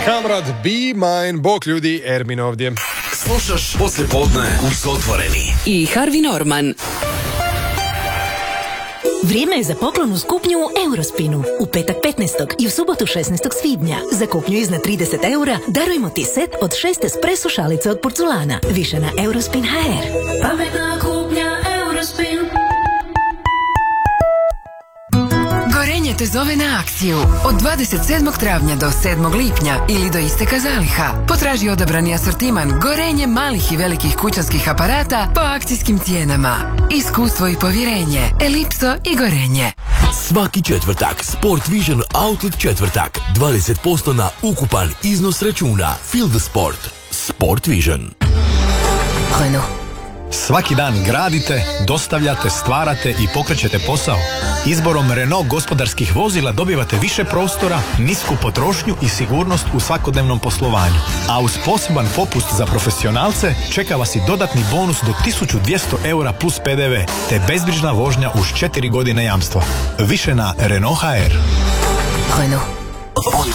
Kamrad, be mine, bok ljudi, Ermin ovdje. Slušaš Poslijepodne uz Otvoreni i Harvey Norman. Vrijeme je za poklon uz kupnju u Eurospinu. U petak 15. i u subotu 16. svibnja. Za kupnju iznad 30 eura darujemo ti set od 6 espresso šalice od porculana. Više na Eurospin.hr. Pametna kupnja Eurospin. Gorenje te zove na akciju. Od 27. travnja do 7. lipnja ili do isteka zaliha. Potraži odabrani asortiman Gorenje malih i velikih kućanskih aparata po akcijskim cijenama. Iskustvo i povjerenje. Elipso i Gorenje. Svaki četvrtak Sport Vision Outlet četvrtak. 20% na ukupan iznos računa. Feel the sport. Sport Vision. Renault. Svaki dan gradite, dostavljate, stvarate i pokrećete posao. Izborom Renault gospodarskih vozila dobivate više prostora, nisku potrošnju i sigurnost u svakodnevnom poslovanju. A uz poseban popust za profesionalce čeka vas i dodatni bonus do 1200 eura plus PDV, te bezbrižna vožnja uz 4 godine jamstva. Više na Renault.hr. Renault.